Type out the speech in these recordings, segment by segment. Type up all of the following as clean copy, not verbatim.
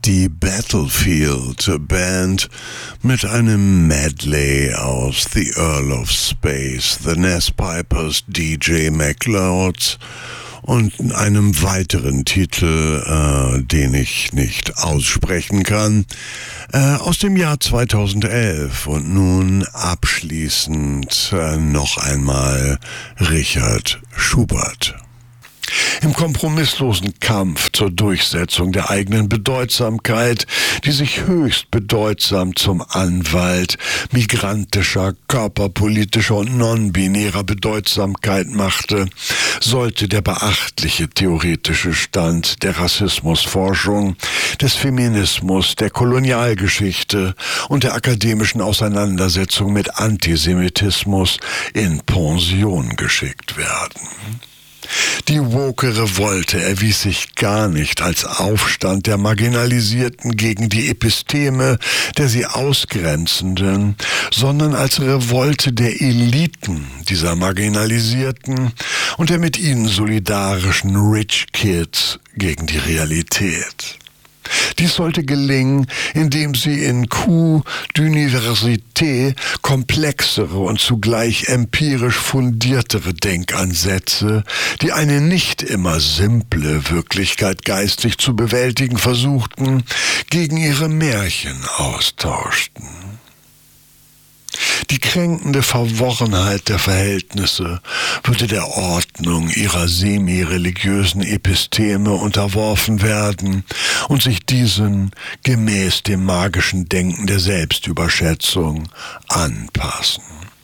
Die Battlefield Band mit einem Medley aus The Earl of Space, The Nez Pipers, DJ McLeod und einem weiteren Titel, den ich nicht aussprechen kann, aus dem Jahr 2011. Und nun abschließend noch einmal Richard Schubert. Im kompromisslosen Kampf zur Durchsetzung der eigenen Bedeutsamkeit, die sich höchst bedeutsam zum Anwalt migrantischer, körperpolitischer und non-binärer Bedeutsamkeit machte, sollte der beachtliche theoretische Stand der Rassismusforschung, des Feminismus, der Kolonialgeschichte und der akademischen Auseinandersetzung mit Antisemitismus in Pension geschickt werden. Die woke Revolte erwies sich gar nicht als Aufstand der Marginalisierten gegen die Episteme der sie Ausgrenzenden, sondern als Revolte der Eliten dieser Marginalisierten und der mit ihnen solidarischen Rich Kids gegen die Realität. Dies sollte gelingen, indem sie in Coup d'Université komplexere und zugleich empirisch fundiertere Denkansätze, die eine nicht immer simple Wirklichkeit geistig zu bewältigen versuchten, gegen ihre Märchen austauschten. Die kränkende Verworrenheit der Verhältnisse würde der Ordnung ihrer semi-religiösen Episteme unterworfen werden und sich diesen gemäß dem magischen Denken der Selbstüberschätzung anpassen.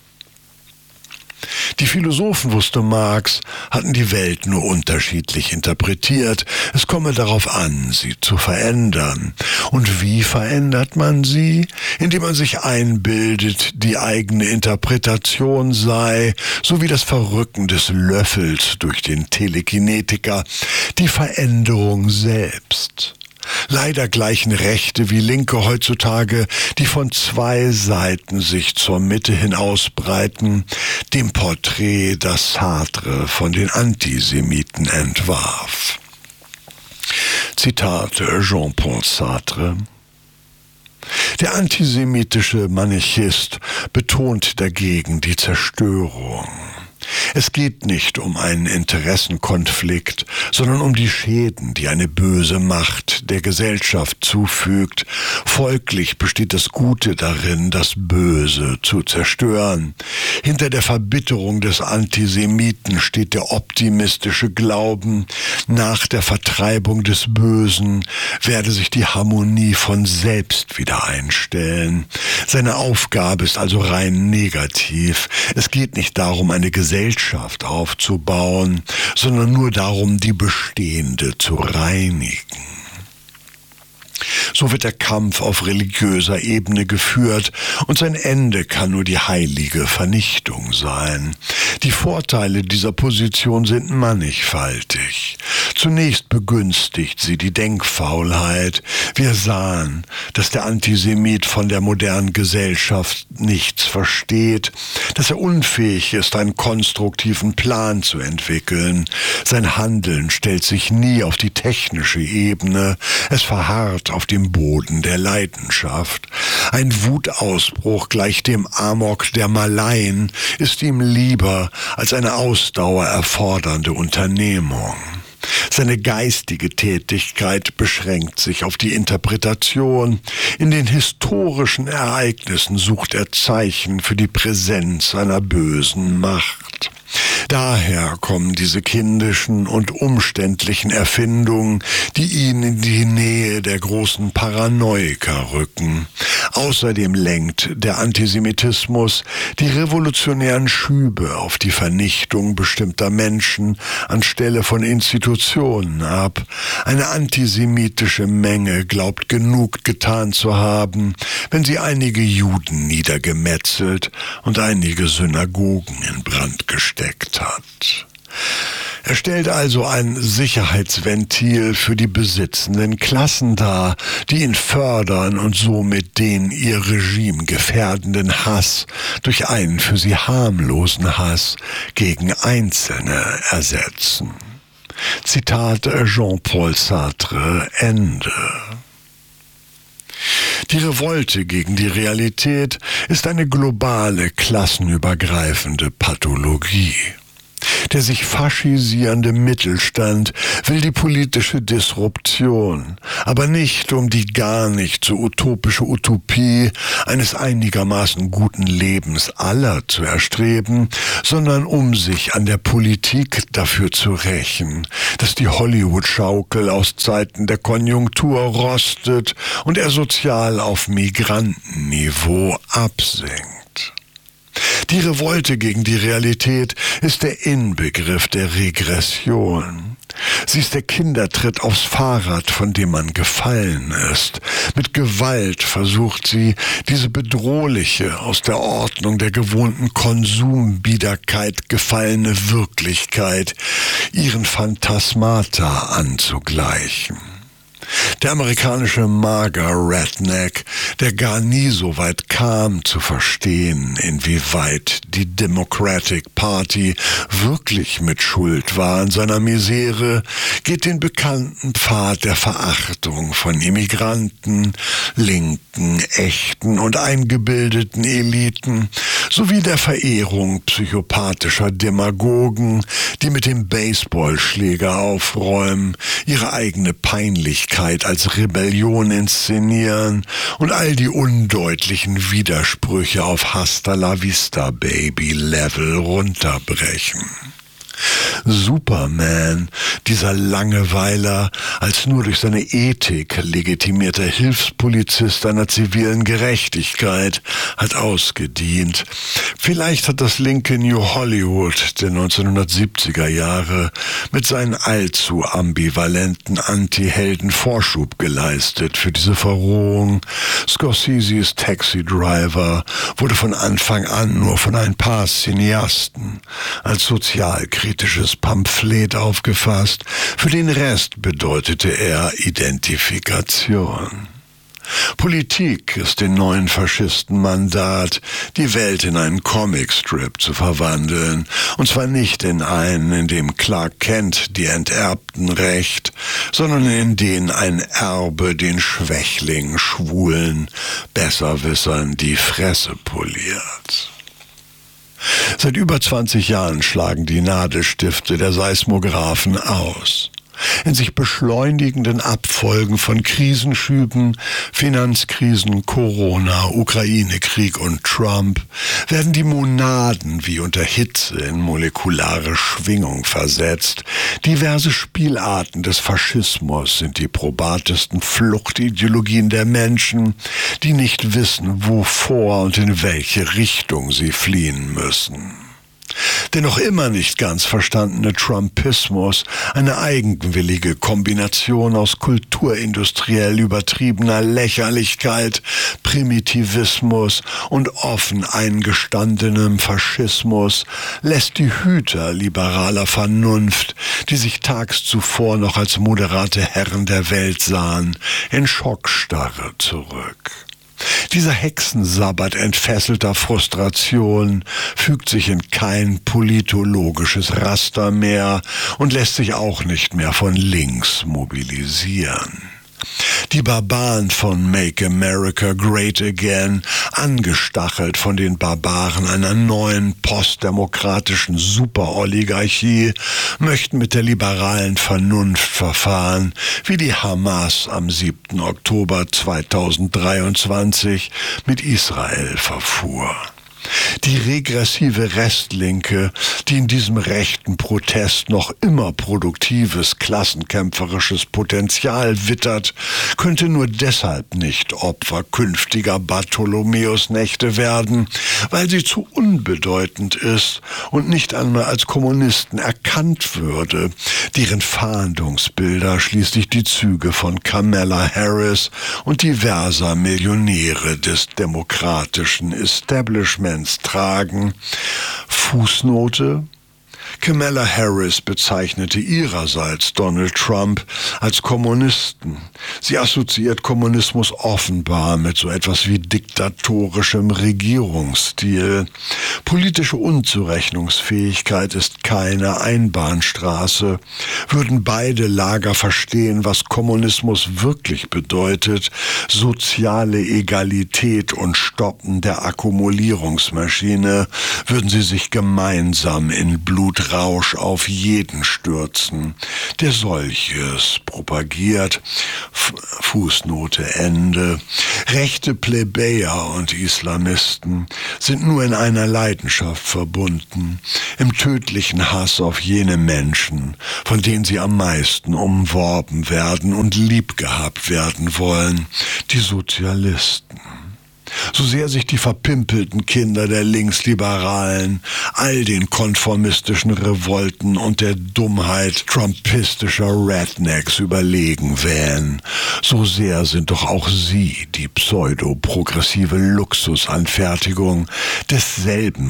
Die Philosophen, wusste Marx, hatten die Welt nur unterschiedlich interpretiert. Es komme darauf an, sie zu verändern. Und wie verändert man sie? Indem man sich einbildet, die eigene Interpretation sei, so wie das Verrücken des Löffels durch den Telekinetiker, die Veränderung selbst. Leider gleichen Rechte wie Linke heutzutage, die von zwei Seiten sich zur Mitte hin ausbreiten, dem Porträt, das Sartre von den Antisemiten entwarf. Zitat Jean-Paul Sartre. Der antisemitische Manichist betont dagegen die Zerstörung. Es geht nicht um einen Interessenkonflikt, sondern um die Schäden, die eine böse Macht der Gesellschaft zufügt. Folglich besteht das Gute darin, das Böse zu zerstören. Hinter der Verbitterung des Antisemiten steht der optimistische Glauben, nach der Vertreibung des Bösen werde sich die Harmonie von selbst wieder einstellen. Seine Aufgabe ist also rein negativ. Es geht nicht darum, eine Gesellschaft aufzubauen, sondern nur darum, die bestehende zu reinigen. So wird der Kampf auf religiöser Ebene geführt und sein Ende kann nur die heilige Vernichtung sein. Die Vorteile dieser Position sind mannigfaltig. Zunächst begünstigt sie die Denkfaulheit. Wir sahen, dass der Antisemit von der modernen Gesellschaft nichts versteht, dass er unfähig ist, einen konstruktiven Plan zu entwickeln. Sein Handeln stellt sich nie auf die technische Ebene, es verharrt auf dem Boden der Leidenschaft. Ein Wutausbruch gleich dem Amok der Malaien ist ihm lieber als eine Ausdauer erfordernde Unternehmung. Seine geistige Tätigkeit beschränkt sich auf die Interpretation. In den historischen Ereignissen sucht er Zeichen für die Präsenz einer bösen Macht. Daher kommen diese kindischen und umständlichen Erfindungen, die ihn in die Nähe der großen Paranoiker rücken. Außerdem lenkt der Antisemitismus die revolutionären Schübe auf die Vernichtung bestimmter Menschen anstelle von Institutionen ab. Eine antisemitische Menge glaubt genug getan zu haben, wenn sie einige Juden niedergemetzelt und einige Synagogen in Brand gesteckt hat. Er stellt also ein Sicherheitsventil für die besitzenden Klassen dar, die ihn fördern und somit den ihr Regime gefährdenden Hass durch einen für sie harmlosen Hass gegen Einzelne ersetzen. Zitat Jean-Paul Sartre, Ende. Die Revolte gegen die Realität ist eine globale, klassenübergreifende Pathologie. Der sich faschisierende Mittelstand will die politische Disruption, aber nicht um die gar nicht so utopische Utopie eines einigermaßen guten Lebens aller zu erstreben, sondern um sich an der Politik dafür zu rächen, dass die Hollywood-Schaukel aus Zeiten der Konjunktur rostet und er sozial auf Migrantenniveau absinkt. Die Revolte gegen die Realität ist der Inbegriff der Regression. Sie ist der Kindertritt aufs Fahrrad, von dem man gefallen ist. Mit Gewalt versucht sie, diese bedrohliche, aus der Ordnung der gewohnten Konsumbiederkeit gefallene Wirklichkeit ihren Phantasmata anzugleichen. Der amerikanische Mager-Redneck, der gar nie so weit kam zu verstehen, inwieweit die Democratic Party wirklich mit Schuld war an seiner Misere, geht den bekannten Pfad der Verachtung von Immigranten, linken, echten und eingebildeten Eliten sowie der Verehrung psychopathischer Demagogen, die mit dem Baseballschläger aufräumen, ihre eigene Peinlichkeit als Rebellion inszenieren und all die undeutlichen Widersprüche auf Hasta la Vista Baby Level runterbrechen. Superman, dieser Langeweiler, als nur durch seine Ethik legitimierter Hilfspolizist einer zivilen Gerechtigkeit, hat ausgedient. Vielleicht hat das linke New Hollywood der 1970er Jahre mit seinen allzu ambivalenten Anti-Helden Vorschub geleistet für diese Verrohung. Scorseses Taxi Driver wurde von Anfang an nur von ein paar Cineasten als sozialkritisches Pamphlet aufgefasst. Für den Rest bedeutete er Identifikation. Politik ist den neuen Faschisten Mandat, die Welt in einen Comicstrip zu verwandeln. Und zwar nicht in einen, in dem Clark Kent die Enterbten rächt, sondern in den ein Erbe den Schwächlingen, Schwulen, Besserwissern die Fresse poliert. Seit über 20 Jahren schlagen die Nadelstifte der Seismographen aus. In sich beschleunigenden Abfolgen von Krisenschüben, Finanzkrisen, Corona, Ukraine-Krieg und Trump werden die Monaden wie unter Hitze in molekulare Schwingung versetzt. Diverse Spielarten des Faschismus sind die probatesten Fluchtideologien der Menschen, die nicht wissen, wovor und in welche Richtung sie fliehen müssen. Der noch immer nicht ganz verstandene Trumpismus, eine eigenwillige Kombination aus kulturindustriell übertriebener Lächerlichkeit, Primitivismus und offen eingestandenem Faschismus, lässt die Hüter liberaler Vernunft, die sich tags zuvor noch als moderate Herren der Welt sahen, in Schockstarre zurück. Dieser Hexensabbat entfesselter Frustration fügt sich in kein politologisches Raster mehr und lässt sich auch nicht mehr von links mobilisieren. Die Barbaren von Make America Great Again, angestachelt von den Barbaren einer neuen postdemokratischen Superoligarchie, möchten mit der liberalen Vernunft verfahren, wie die Hamas am 7. Oktober 2023 mit Israel verfuhr. Die regressive Restlinke, die in diesem rechten Protest noch immer produktives, klassenkämpferisches Potenzial wittert, könnte nur deshalb nicht Opfer künftiger Bartholomäusnächte werden, weil sie zu unbedeutend ist und nicht einmal als Kommunisten erkannt würde, deren Fahndungsbilder schließlich die Züge von Kamala Harris und diverser Millionäre des demokratischen Establishments tragen. Fußnote: Kamala Harris bezeichnete ihrerseits Donald Trump als Kommunisten. Sie assoziiert Kommunismus offenbar mit so etwas wie diktatorischem Regierungsstil. Politische Unzurechnungsfähigkeit ist keine Einbahnstraße. Würden beide Lager verstehen, was Kommunismus wirklich bedeutet, soziale Egalität und Stoppen der Akkumulierungsmaschine, würden sie sich gemeinsam in Blutrausch auf jeden stürzen, der solches propagiert. Fußnote Ende. Rechte Plebejer und Islamisten sind nur in einer Leidenschaft verbunden, im tödlichen Hass auf jene Menschen, von denen sie am meisten umworben werden und liebgehabt werden wollen, die Sozialisten. So sehr sich die verpimpelten Kinder der Linksliberalen all den konformistischen Revolten und der Dummheit trumpistischer Rednecks überlegen wähnen, so sehr sind doch auch sie die pseudoprogressive Luxusanfertigung desselben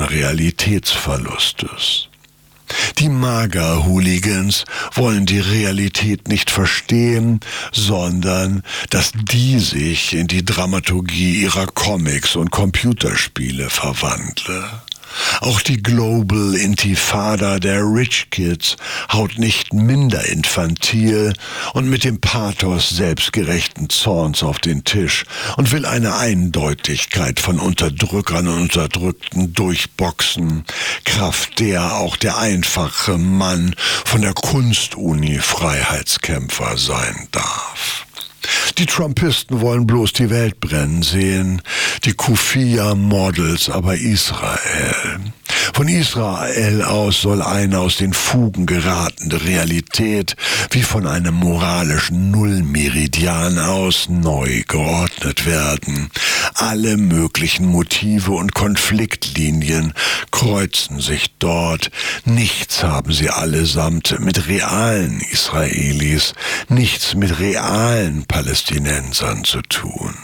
Realitätsverlustes. Die Mager-Hooligans wollen die Realität nicht verstehen, sondern dass die sich in die Dramaturgie ihrer Comics und Computerspiele verwandle. Auch die Global Intifada der Rich Kids haut nicht minder infantil und mit dem Pathos selbstgerechten Zorns auf den Tisch und will eine Eindeutigkeit von Unterdrückern und Unterdrückten durchboxen, kraft der auch der einfache Mann von der Kunstuni Freiheitskämpfer sein darf. Die Trumpisten wollen bloß die Welt brennen sehen, die Kufiyya-Models aber Israel. Von Israel aus soll eine aus den Fugen geratene Realität wie von einem moralischen Nullmeridian aus neu geordnet werden. Alle möglichen Motive und Konfliktlinien kreuzen sich dort. Nichts haben sie allesamt mit realen Israelis, nichts mit realen Palästinensern zu tun.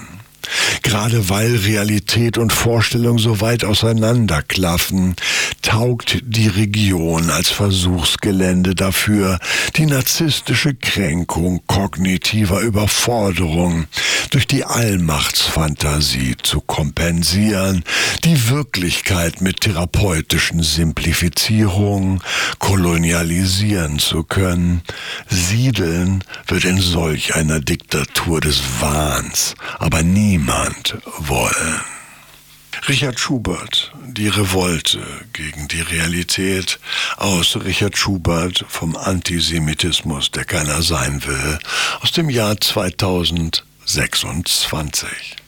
Gerade weil Realität und Vorstellung so weit auseinanderklaffen, taugt die Region als Versuchsgelände dafür, die narzisstische Kränkung kognitiver Überforderung durch die Allmachtsfantasie zu kompensieren, die Wirklichkeit mit therapeutischen Simplifizierungen kolonialisieren zu können. Siedeln wird in solch einer Diktatur des Wahns aber niemand wollen. Richard Schubert, die Revolte gegen die Realität, aus Richard Schubert vom Antisemitismus, der keiner sein will, aus dem Jahr 2026.